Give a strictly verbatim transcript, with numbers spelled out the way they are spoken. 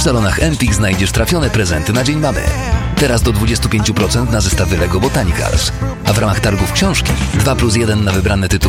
salonach Empik znajdziesz trafione prezenty na Dzień Mamy. Teraz do dwadzieścia pięć procent na zestawy Lego Botanicals. A w ramach targów książki dwa plus jeden na wybrane tytuły